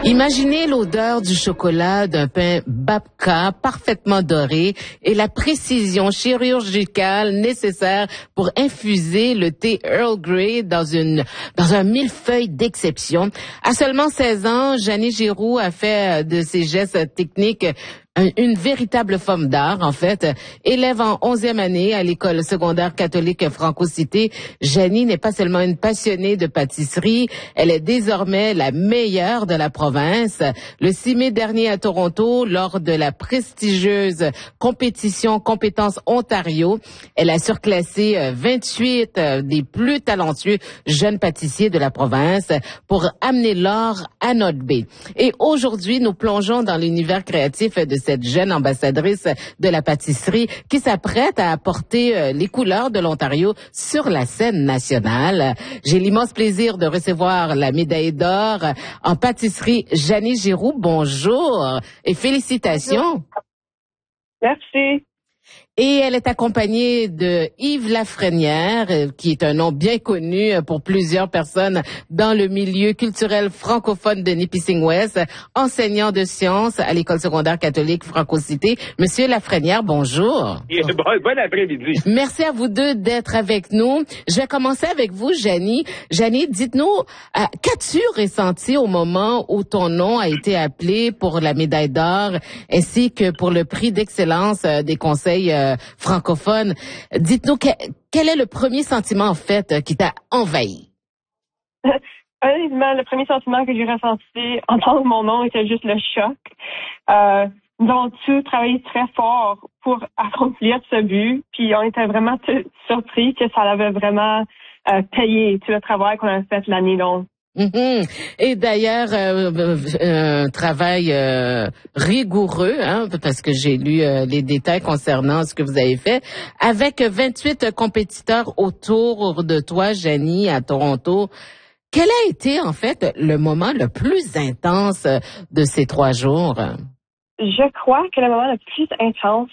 Imaginez l'odeur du chocolat d'un pain babka parfaitement doré et la précision chirurgicale nécessaire pour infuser le thé Earl Grey dans un millefeuille d'exception. À seulement 16 ans, Janie Giroux a fait de ses gestes techniques une véritable forme d'art, en fait. Élève en 11e année à l'école secondaire catholique Franco-Cité, Janie n'est pas seulement une passionnée de pâtisserie, elle est désormais la meilleure de la province. Le 6 mai dernier à Toronto, lors de la prestigieuse compétition Compétences Ontario, elle a surclassé 28 des plus talentueux jeunes pâtissiers de la province pour amener l'or à notre baie. Et aujourd'hui, nous plongeons dans l'univers créatif de cette jeune ambassadrice de la pâtisserie qui s'apprête à apporter les couleurs de l'Ontario sur la scène nationale. J'ai l'immense plaisir de recevoir la médaille d'or en pâtisserie Janie Giroux. Bonjour et félicitations. Merci. Et elle est accompagnée de Yves Lafrenière, qui est un nom bien connu pour plusieurs personnes dans le milieu culturel francophone de Nipissing-Ouest, enseignant de sciences à l'école secondaire catholique Franco-Cité. Monsieur Lafrenière, bonjour. Bon après-midi. Merci à vous deux d'être avec nous. Je vais commencer avec vous, Janie. Janie, dites-nous, qu'as-tu ressenti au moment où ton nom a été appelé pour la médaille d'or ainsi que pour le prix d'excellence des conseils francophones? Dites-nous, quel est le premier sentiment, en fait, qui t'a envahi? Honnêtement, le premier sentiment que j'ai ressenti en entendant mon nom était juste le choc. Nous avons tous travaillé très fort pour accomplir ce but, puis on était vraiment surpris que ça avait vraiment payé tout le travail qu'on a fait l'année longue. Mm-hmm. Et d'ailleurs, un travail rigoureux, hein, parce que j'ai lu les détails concernant ce que vous avez fait, avec 28 compétiteurs autour de toi, Janie, à Toronto. Quel a été, en fait, le moment le plus intense de ces 3 jours? Je crois que le moment le plus intense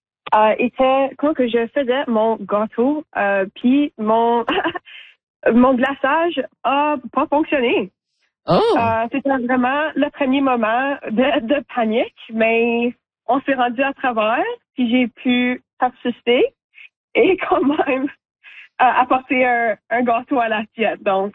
était quand que je faisais mon gâteau, puis mon mon glaçage a pas fonctionné. Oh! C'était vraiment le premier moment de panique, mais on s'est rendu à travers, puis j'ai pu subsister et quand même apporter un gâteau à l'assiette. Donc.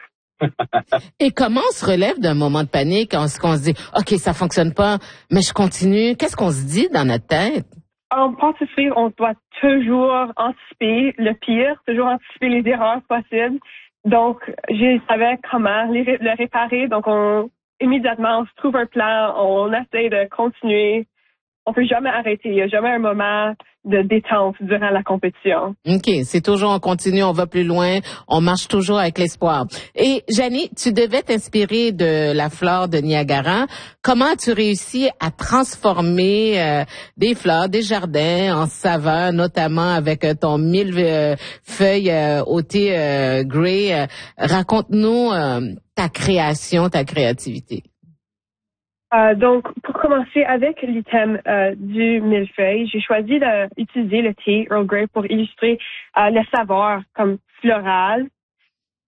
Et comment on se relève d'un moment de panique, qu'on se dit, OK, ça fonctionne pas, mais je continue. Qu'est-ce qu'on se dit dans notre tête? En pâtisserie, on doit toujours anticiper le pire, toujours anticiper les erreurs possibles. Donc, je savais comment le réparer. Donc, immédiatement, on se trouve un plan, on essaie de continuer. On peut jamais arrêter. Il n'y a jamais un moment de détente durant la compétition. OK, c'est toujours on continue, on va plus loin, on marche toujours avec l'espoir. Et Janie, tu devais t'inspirer de la flore de Niagara. Comment as-tu réussi à transformer des fleurs, des jardins en saveur, notamment avec ton millefeuille au thé Grey? Raconte-nous ta création, ta créativité. Donc, pour commencer avec l'item du millefeuille, j'ai choisi d'utiliser le thé Earl Grey pour illustrer le saveur comme floral.